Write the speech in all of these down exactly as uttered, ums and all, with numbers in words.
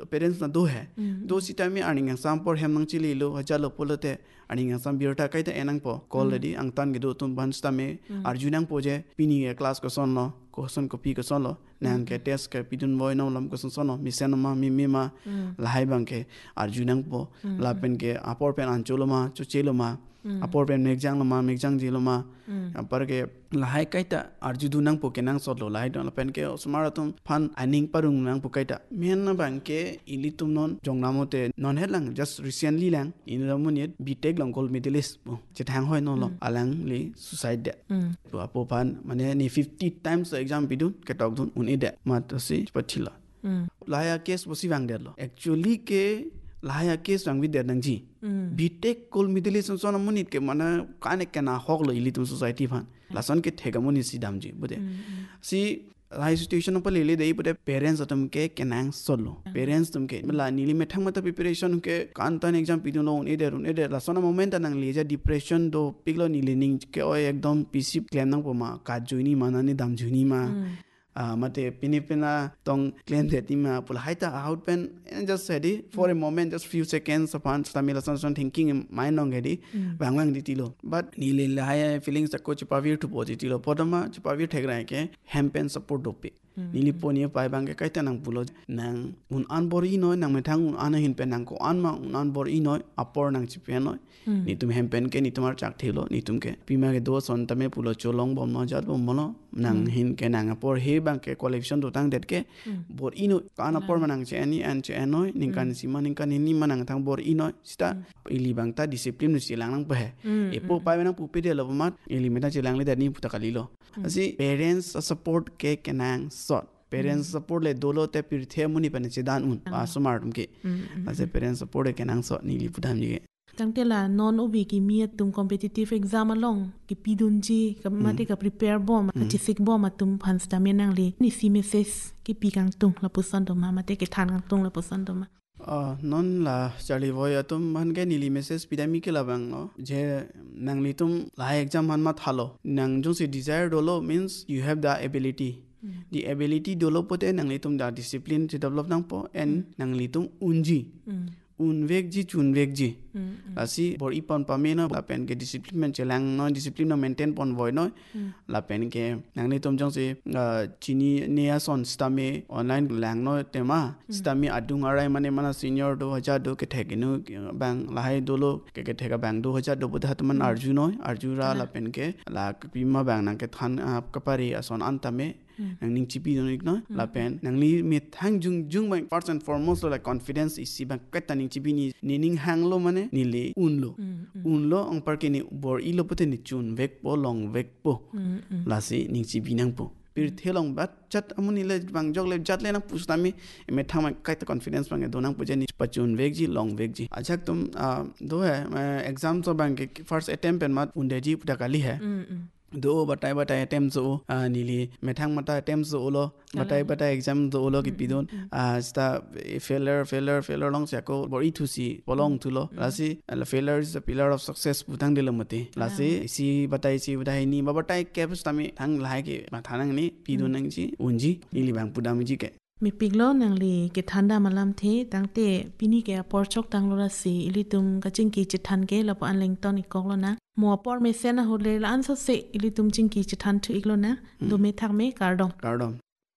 parents na do hai do si time earning exam por hem nang chili lo haja lo polote earning exam birta kaita enang po call ready ang tan ge do tum ban stame arjunang poje pini class ko son lo question copy ko son lo nang ke test ke pidun boy no lam ko son son mi sen ma mi mi ma lahai bang ke arjunang po la pen ke apor pen ancholo ma chu chelo ma apor pen mekjang lo ma mekjang jelo ma apar ke lahai kaita arjudu nang po ke nang sot lo lahai don pen ke smaratum fan aning parung nang po kaita men na bang ke ilitum non jongnamote non helang just recently lang in the minute btech long gold medalist po chethang hoi no lo alang li suicide de po apo pan mane ni fifty times exam bidun ke tok dun un ide mat si pathila lahaya case bosi bang de lo actually ke lahaya case rang with de nang ji btech gold medalist son minute ke mana kane kana hok lo ilitum society fan lason ke thegamoni si damji bude si high situation पर ले ले दे पुटे parents अतम के केनांग solo parents तुम के मतलब नीली में ठंग मत preparation के कांतन exam पीडुन लो उन्हें दे उन्हें दे लासोना moment अनंग लीजा depression दो पिघलो नीली निंग के ओए एकदम पीसी claim नंग पमा काजुनी माना नि दाम जुनी मा ah mate pinipina tong claim that ima pula haita out pen and just said it for a moment just few seconds upon stamina son thinking in mind long edi bang bang ditilo but nile lahaya feelings ko chupavir to positive lo podama chupavir thegra ke hempen support dope nili poni pai bang ke kaita nang pulo nang un an bor i no nang methang un an hin pen nang ko an ma un an bor i no apor nang chipen no ni tum hempen ke ni tumar chak thelo ni tum ke pima ke do son tame pulo cholong bom no jat bom mono nang hin ke nang apor he bang ke collection do tang det ke bor i no kan apor manang che ani an che no ning kan si man ning kan ni manang thang bor i no sta ili bang ta discipline ni silang nang pe e po pai nang pu pe de lo mat ili meta chilang le da ni putakali lo asi parents support ke kenang sot parents support le dolo te pir the muni pane chidan un a smart um ke as a parents support ke nang sot ni li pudam ji tangtela non obi ki mi tum competitive exam along ki pidunji ka mate ka prepare bom ka chisik bom tum phan staminang li ni si message ki pi kang tung la pusan do ma mate ki than kang tung la pusan do ma Uh, non la charlie boy atum man ke nili message pidami ke labang no je nang li tum la exam man ma thalo nang jo si desire dolo means you have the ability mm. the ability dolo pote nang li tum da discipline to develop nang po and mm. nang li tum unji mm. unvek ji chunvek ji mm. asi bor ipon pamena la pen ke discipline men chelang no discipline no maintain pon void no mm. la pen ke nang ni tom jong se uh, chini nia son stame online lang no tema mm. stame adung arai mane mana senior do haja do ke theginu bang lahai dolo ke ke thega bang do haja do bodha tuman mm. arju no arjura la pen ke la pima bang nang ke than ap kapari ason antame nang ning chipi no ik no la pen nang li me thang jung jung bang first and foremost like confidence is si bang kat ning chipi ni ning hang lo mane ni le un lo un lo ong par ke ni bor i lo pote ni chun vek po long vek po la si ning chipi nang po pir thelong bat chat amuni le bang jog le jat le nang pustami me thang kai ta confidence bang do nang puje ni pachun vek ji long vek ji achak tum do hai exam so bang ke first attempt en mat unde ji puta kali hai do batai batai attempt so nili methang mata attempt so lo batai batai exam do lo ki pidon sta failure failure failure long sa ko bori thu si polong thu lo lasi failure is the pillar of success butang de lamate lasi si batai si batai ni batai caps tami thang lai ki ma thanang ni pidon nang ji unji nili bang pudam ji ke mi piglo nang li ke thanda malam the tangte pini ke porchok tang lo si ilitum ka chingki chithan ke la pa anleng ton ikok lo na mo por me sena hole la an so se ilitum chingki chithan thu iklo na do me thak me kardom kardom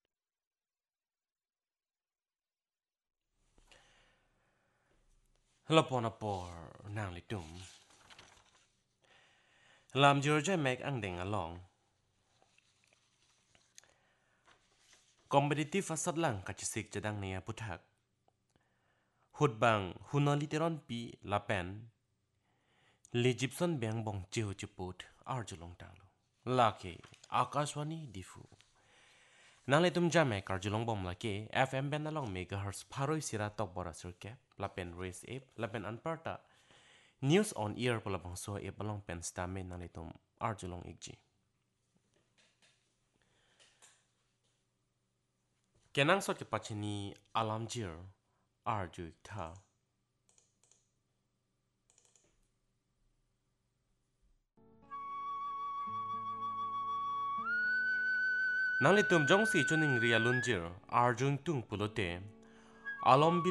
la pona por nang litum lam georgia mek ang deng along competitive asat lang kachisik jadang niya puthak hudbang hunoliteron pi lapen le gibson bang bong chihu chiput arjulong tanglo lake akashwani difu nale tum jame karjulong bom lake fm ben along megahertz pharoi sira tok bora surke lapen race app lapen anparta news on air polabang so e balong pen stame nale tum arjulong ikji kenang so ke pachini alamjir arju tha nang le tum jong si chuning ria lunjir arjun tung pulote alom